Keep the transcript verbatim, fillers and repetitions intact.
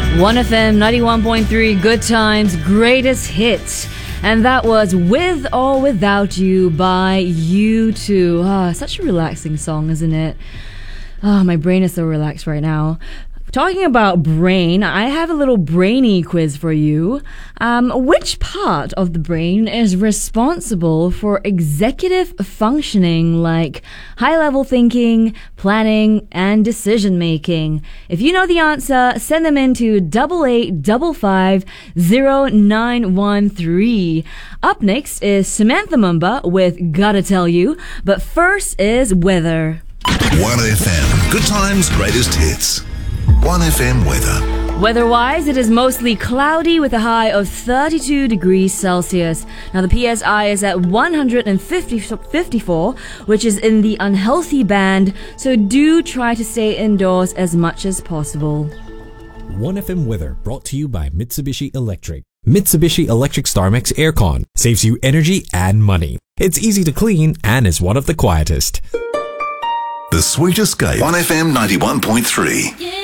one F M ninety-one point three, Good Times, Greatest Hits. And that was With or Without You by U two. Ah, such a relaxing song, isn't it? Ah, my brain is so relaxed right now. Talking about brain, I have a little brainy quiz for you. Um, which part of the brain is responsible for executive functioning like high-level thinking, planning, and decision-making? If you know the answer, send them in to double eight double five zero nine one three. Up next is Samantha Mumba with Gotta Tell You, but first is weather. one F M, Good Times, Greatest Hits. one F M weather. Weather-wise, it is mostly cloudy with a high of thirty-two degrees Celsius. Now, the P S I is at one hundred fifty-four, which is in the unhealthy band, so do try to stay indoors as much as possible. one F M weather brought to you by Mitsubishi Electric. Mitsubishi Electric StarMax Aircon saves you energy and money. It's easy to clean and is one of the quietest. The Sweet Escape. one F M ninety-one point three.